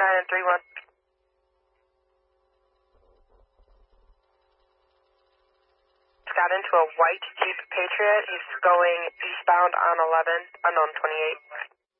and 31. Got into a white Jeep Patriot. He's going eastbound on 11, unknown 28.